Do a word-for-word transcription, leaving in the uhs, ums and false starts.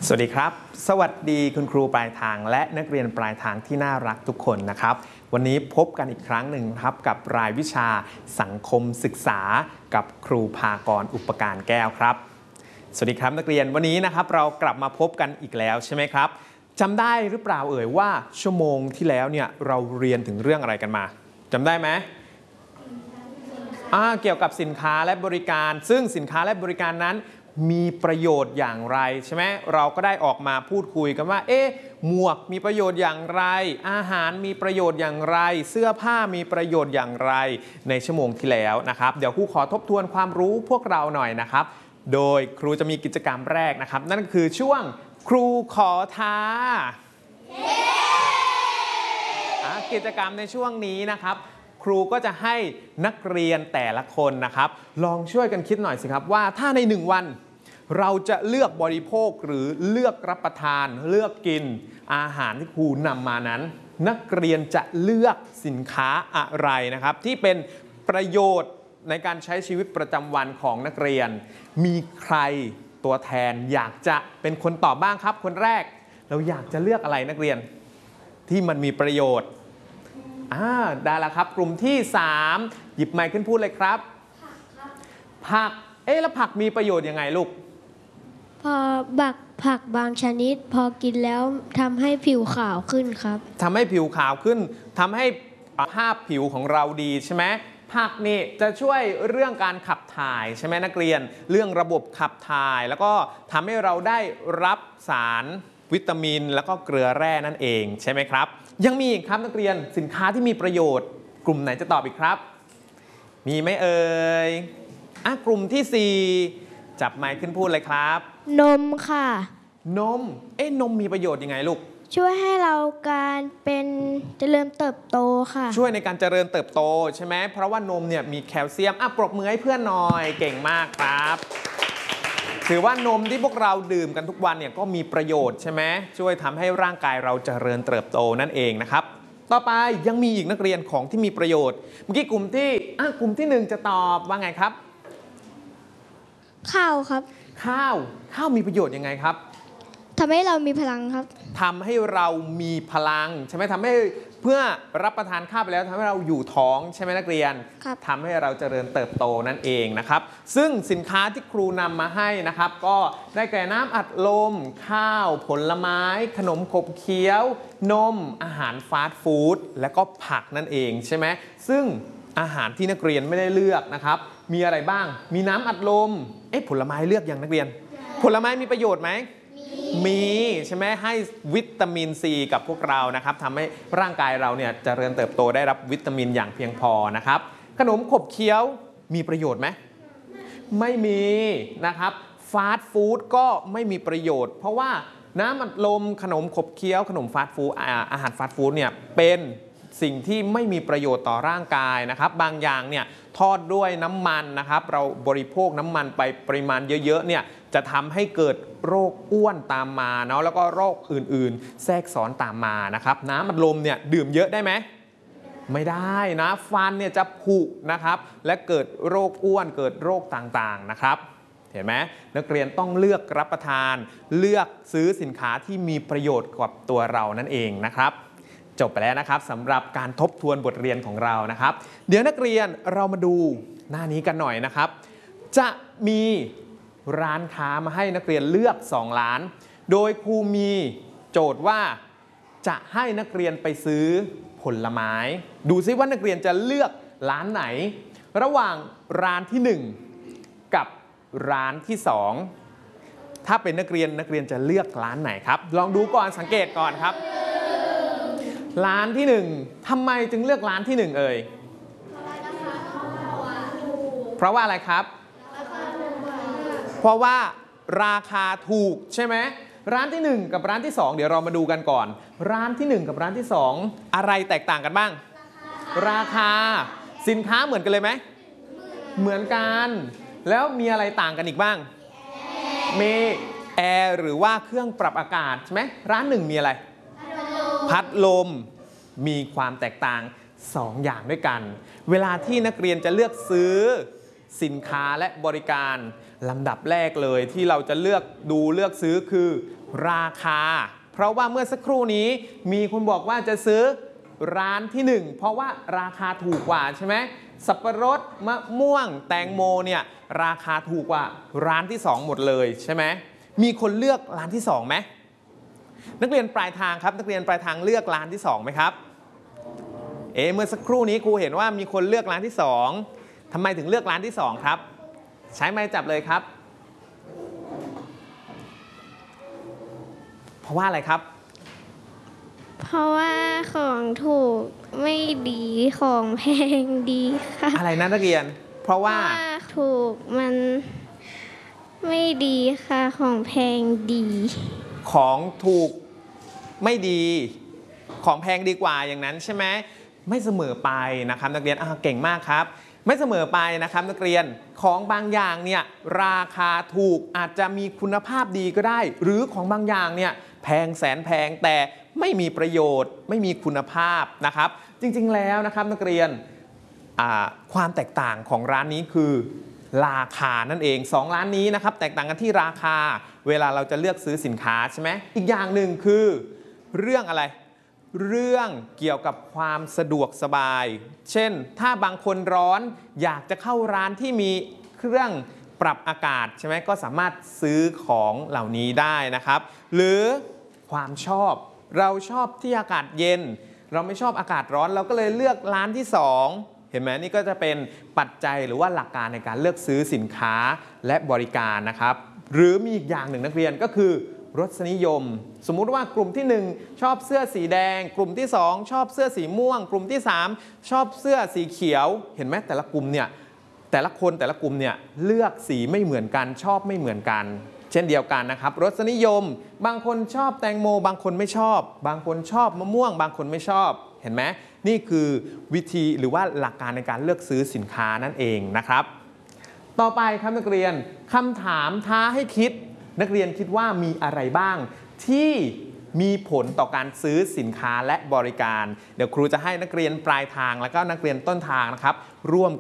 สวัสดีครับสวัสดีคุณครูปลายทางและนักเรียนปลายทางที่น่ารักทุกคนนะครับวันนี้พบกันอีกครั้งหนึ่งครับกับรายวิชาสังคมศึกษากับครูภากรอุปการแก้วครับสวัสดีครับนักเรียนวันนี้นะครับเรากลับมาพบกันอีกแล้วใช่ไหมครับจำได้หรือเปล่าเอ่ยว่าชั่วโมงที่แล้วเนี่ยเราเรียนถึงเรื่องอะไรกันมาจำได้ไหมอ่าเกี่ยวกับสินค้าและบริการซึ่งสินค้าและบริการนั้นมีประโยชน์อย่างไรใช่ไหมเราก็ได้ออกมาพูดคุยกันว่าเอ๊ะหมวกมีประโยชน์อย่างไรอาหารมีประโยชน์อย่างไรเสื้อผ้ามีประโยชน์อย่างไรในชั่วโมงที่แล้วนะครับเดี๋ยวครูขอทบทวนความรู้พวกเราหน่อยนะครับโดยครูจะมีกิจกรรมแรกนะครับนั่นก็คือช่วงครูขอท้ากิจกรรมในช่วงนี้นะครับครูก็จะให้นักเรียนแต่ละคนนะครับลองช่วยกันคิดหน่อยสิครับว่าถ้าในหนึ่งวันเราจะเลือกบริโภคหรือเลือกรับประทานเลือกกินอาหารที่ครูนำมานั้นนักเรียนจะเลือกสินค้าอะไรนะครับที่เป็นประโยชน์ในการใช้ชีวิตประจำวันของนักเรียนมีใครตัวแทนอยากจะเป็นคนตอบบ้างครับคนแรกเราอยากจะเลือกอะไรนักเรียนที่มันมีประโยชน์อ่าได้แล้วครับกลุ่มที่สามหยิบไมค์ขึ้นพูดเลยครับผักครับผักเอ๊ะแล้วผักมีประโยชน์ยังไงลูกพอบักผักบางชนิดพอกินแล้วทำให้ผิวขาวขึ้นครับทำให้ผิวขาวขึ้นทำให้ภาพผิวของเราดีใช่ไหมผักนี่จะช่วยเรื่องการขับถ่ายใช่ไหมนักเรียนเรื่องระบบขับถ่ายแล้วก็ทำให้เราได้รับสารวิตามินแล้วก็เกลือแร่นั่นเองใช่ไหมครับยังมีอีกครับนักเรียนสินค้าที่มีประโยชน์กลุ่มไหนจะตอบอีกครับมีไหมเอ่ยอ่ะกลุ่มที่สี่จับไมค์ขึ้นพูดเลยครับนมค่ะนมเอ๊ะนมมีประโยชน์ยังไงลูกช่วยให้เราการเป็นเจริญเติบโตค่ะช่วยในการเจริญเติบโตใช่ไหมเพราะว่านมเนี่ยมีแคลเซียมอ่ะปรบมือให้เพื่อนหน่อยเก่งมากครับถือว่านมที่พวกเราดื่มกันทุกวันเนี่ยก็มีประโยชน์ใช่ไหมช่วยทำให้ร่างกายเราเจริญเติบโตนั่นเองนะครับต่อไปยังมีอีกนักเรียนของที่มีประโยชน์เมื่อกี้กลุ่มที่อ่ะกลุ่มที่หนึ่งจะตอบว่าไงครับข้าวครับข้าวข้าวมีประโยชน์ยังไงครับทำให้เรามีพลังครับทำให้เรามีพลังใช่ไหมทำให้เพื่อรับประทานข้าวไปแล้วทำให้เราอยู่ท้องใช่ไหมนักเรียนทำให้เราเจริญเติบโตนั่นเองนะครับซึ่งสินค้าที่ครูนำมาให้นะครับก็ได้แก่น้ำอัดลมข้าวผลไม้ขนมขบเคี้ยวนมอาหารฟาสต์ฟู้ดและก็ผักนั่นเองใช่ไหมซึ่งอาหารที่นักเรียนไม่ได้เลือกนะครับมีอะไรบ้างมีน้ำอัดลมเอ๊ะผลไม้เลือกอย่างนักเรียนผลไม้มีประโยชน์ไหมมีใช่ไหมให้วิตามินซีกับพวกเรานะครับทำให้ร่างกายเราเนี่ยเจริญเติบโตได้รับวิตามินอย่างเพียงพอนะครับขนมขบเคี้ยวมีประโยชน์ไหมไม่มีนะครับฟาสต์ฟู้ดก็ไม่มีประโยชน์เพราะว่าน้ำอัดลมขนมขบเคี้ยวขนมฟาสต์ฟู้ดอาหารฟาสต์ฟู้ดเนี่ยเป็นสิ่งที่ไม่มีประโยชน์ต่อร่างกายนะครับบางอย่างเนี่ยทอดด้วยน้ำมันนะครับเราบริโภคน้ำมันไปปริมาณเยอะๆเนี่ยจะทำให้เกิดโรคอ้วนตามมาเนาะแล้วก็โรคอื่นๆแทรกซ้อนตามมานะครับน้ำอัดลมเนี่ยดื่มเยอะได้ไหมไม่ได้นะฟันเนี่ยจะผุนะครับและเกิดโรคอ้วนเกิดโรคต่างๆนะครับเห็นไหมนักเรียนต้องเลือกรับประทานเลือกซื้อสินค้าที่มีประโยชน์กับตัวเรานั่นเองนะครับจบไปแล้วนะครับสำหรับการทบทวนบทเรียนของเรานะครับเดี๋ยวนักเรียนเรามาดูหน้านี้กันหน่อยนะครับจะมีร้านค้ามาให้นักเรียนเลือกสองร้านโดยครูมีโจทย์ว่าจะให้นักเรียนไปซื้อผลไม้ดูซิว่านักเรียนจะเลือกร้านไหนระหว่างร้านที่หนึ่งกับร้านที่สองถ้าเป็นนักเรียนนักเรียนจะเลือกร้านไหนครับลองดูก่อนสังเกตก่อนครับร้านที่หนึ่งทำไมจึงเลือกร้านที่หนึ่งเอ่ยเพราะว่าอะไรครับเพราะว่าราคาถูกใช่ไหมร้านที่หนึ่งกับร้านที่สองเดี๋ยวเรามาดูกันก่อนร้านที่หนึ่งกับร้านที่สองอะไรแตกต่างกันบ้างราคาสินค้าเหมือนกันเลยไหมเหมือนกันแล้วมีอะไรต่างกันอีกบ้างมีแอร์หรือว่าเครื่องปรับอากาศใช่ไหมร้านหนึ่งมีอะไรพัดลมมีความแตกต่างสองอย่างด้วยกันเวลาที่นักเรียนจะเลือกซื้อสินค้าและบริการลำดับแรกเลยที่เราจะเลือกดูเลือกซื้อคือราคาเพราะว่าเมื่อสักครู่นี้มีคนบอกว่าจะซื้อร้านที่หนึ่งเพราะว่าราคาถูกกว่าใช่ไหมสับปะรดมะม่วงแตงโมเนี่ยราคาถูกกว่าร้านที่สองหมดเลยใช่ไหมมีคนเลือกร้านที่สองไหมนักเรียนปลายทางครับนักเรียนปลายทางเลือกร้านที่สองไหมครับเอ๊ะเมื่อสักครู่นี้ครูเห็นว่ามีคนเลือกร้านที่สองทำไมถึงเลือกร้านที่สองครับใช้ไม้จับเลยครับเพราะว่าอะไรครับเพราะว่าของถูกไม่ดีของแพงดีค่ะอะไรนะนักเรียนเพราะว่าถูกมันไม่ดีค่ะของแพงดีของถูกไม่ดีของแพงดีกว่าอย่างนั้นใช่ไหมไม่เสมอไปนะครับนักเรียนอ่าเก่งมากครับไม่เสมอไปนะครับนักเรียนของบางอย่างเนี่ยราคาถูกอาจจะมีคุณภาพดีก็ได้หรือของบางอย่างเนี่ยแพงแสนแพงแต่ไม่มีประโยชน์ไม่มีคุณภาพนะครับจริงๆแล้วนะครับนักเรียนความแตกต่างของร้านนี้คือราคานั่นเองสองร้านนี้นะครับแตกต่างกันที่ราคาเวลาเราจะเลือกซื้อสินค้าใช่ไหมอีกอย่างหนึ่งคือเรื่องอะไรเรื่องเกี่ยวกับความสะดวกสบายเช่นถ้าบางคนร้อนอยากจะเข้าร้านที่มีเครื่องปรับอากาศใช่ไหมก็สามารถซื้อของเหล่านี้ได้นะครับหรือความชอบเราชอบที่อากาศเย็นเราไม่ชอบอากาศร้อนเราก็เลยเลือกร้านที่สองเห็นไหมนี่ก็จะเป็นปัจจัยหรือว่าหลักการในการเลือกซื้อสินค้าและบริการนะครับหรือมีอีกอย่างหนึ่งนักเรียนก็คือรสนิยมสมมุติว่ากลุ่มที่หนึ่งชอบเสื้อสีแดงกลุ่มที่สองชอบเสื้อสีม่วงกลุ่มที่สามชอบเสื้อสีเขียวเห็นไหมแต่ละกลุ่มเนี่ยแต่ละคนแต่ละกลุ่มเนี่ยเลือกสีไม่เหมือนกันชอบไม่เหมือนกันเช่นเดียวกันนะครับรสนิยมบางคนชอบแตงโมบางคนไม่ชอบบางคนชอบมะม่วงบางคนไม่ชอบเห็นไหมนี่คือวิธีหรือว่าหลักการในการเลือกซื้อสินค้านั่นเองนะครับต่อไปครับนักเรียนคำถามท้าให้คิดนักเรียนคิดว่ามีอะไรบ้างที่มีผลต่อการซื้อสินค้าและบริการเดี๋ยวครูจะให้นักเรียนปลายทางแล้วก็นักเรียนต้นทางนะครับร่วม